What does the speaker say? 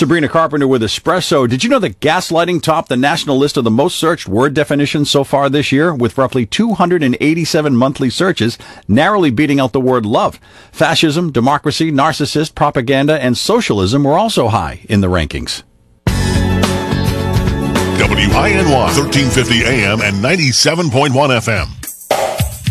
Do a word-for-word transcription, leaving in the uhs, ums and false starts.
Sabrina Carpenter with Espresso. Did you know that gaslighting topped the national list of the most searched word definitions so far this year, with roughly two hundred eighty-seven monthly searches, narrowly beating out the word love? Fascism, democracy, narcissist, propaganda, and socialism were also high in the rankings. W I N Y, thirteen fifty A M and ninety-seven point one F M.